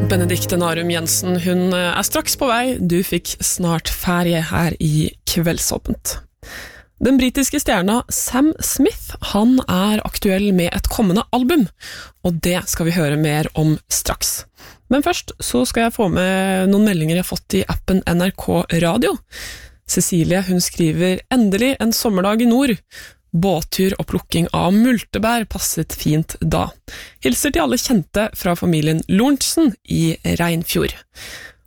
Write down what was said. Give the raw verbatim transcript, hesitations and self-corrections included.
Benedikte Narum Jensen, hun er straks på vei. Du fikk snart ferie her i Kveldsåpent. Den britiske stjerna Sam Smith, han er aktuell med et kommende album, og det skal vi høre mer om straks. Men først så skal jeg få med noen meldinger jeg har fått i appen N R K Radio. Cecilie, hun skriver endelig en sommerdag i nord. Båttur og plukking av multebær passet fint da. Hilser til alle kjente fra familien Lorentzen i Reinfjord.